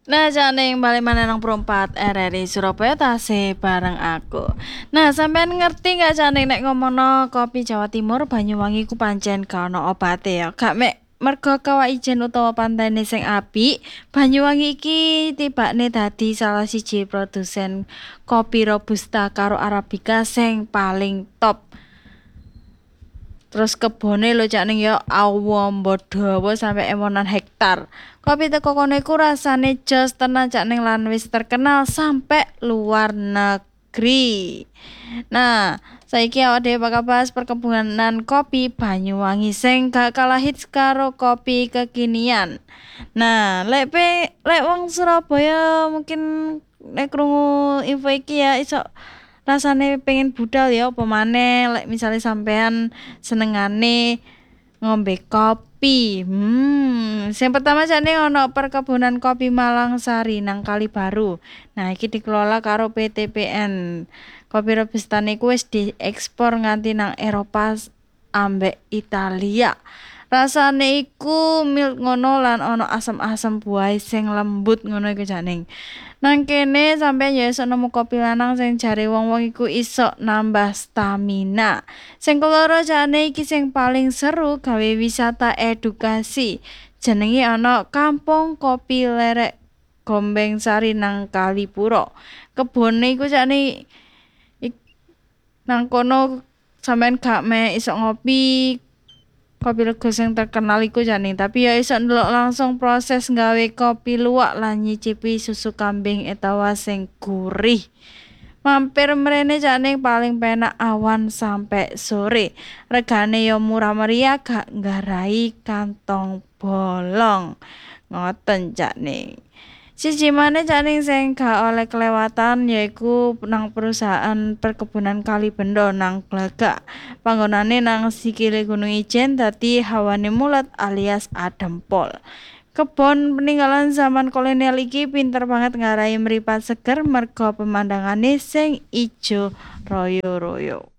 Nah, jane yang balik mana nang perempat RRI Surabaya tasih bareng aku. Nah, sampean ngerti nggak jane nek ngomongno kopi Jawa Timur Banyuwangi ku pancen gak ono obate ya. Gak mek mergo kawaijen utawa pantene sing apik, Banyuwangi iki tibakne dadi salah siji produsen kopi robusta karo arabica sing paling top. Terus kebone lho cak ning ya awombo dawa sampe emonan hektar. Kopi teko kono iku rasane jos tenan cak ning lan wis terkenal sampe luar negeri. Nah, saiki awake dhewe bakal bahas perkebunan kopi Banyuwangi sing gak kalah hits karo kopi kekinian. Nah, lek wong Surabaya mungkin nek krungu info iki ya iso rasane pengen budal ya apa maneh lek misale sampean senengane ngombe kopi. Sing pertama jane ono perkebunan kopi Malang Sari nang Kali Baru. Nah, iki dikelola karo PT PN. Kopi robusta niku wis diekspor nganti nang Eropa ambek Italia. Rasane iku milk ngono lan ono asam-asam buah sing lembut ngono iku janing. Nang kene sampeyan ya iso nemu kopi lanang sing jare wong-wong iku iso nambah stamina. Sing keloro jane iki sing paling seru gawe wisata edukasi. Jenenge ana Kampung Kopi Lerek Gombeng Sari nang Kalipuro. Kebone iku jane nang kono sampean gak me iso ngopi kopi rego sing terkenal iku jane tapi ya iso ndelok langsung proses nggawe kopi luwak lan nyicipi susu kambing etawa sing gurih. Mampir mrene jane paling penak awan sampe sore. Regane yo murah meriah gak nggarai kantong bolong. Ngoten jane. Siji maneh jane sing gak oleh kelewatan yaiku nang perusahaan perkebunan Kali Bendo nang Glagak. Panggonane nang sikile Gunung Ijen dadi hawane mulet alias adem pol. Kebon peninggalan zaman kolonial iki pinter banget ngarai mripat seger merga pemandangane sing ijo royo-royo.